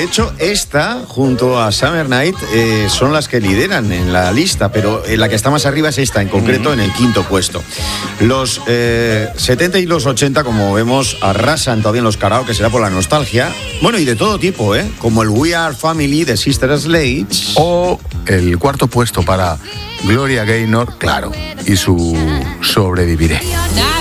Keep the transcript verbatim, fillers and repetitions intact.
De hecho, esta, junto a Summer Night, eh, son las que lideran en la lista, pero eh, la que está más arriba es esta, en concreto, uh-huh. en el quinto puesto. Los eh, setenta y los ochenta, como vemos, arrasan todavía en los karaoke, será por la nostalgia. Bueno, y de todo tipo, ¿eh? Como el We Are Family de Sister Sledge. O el cuarto puesto para Gloria Gaynor, claro, y su Sobreviviré.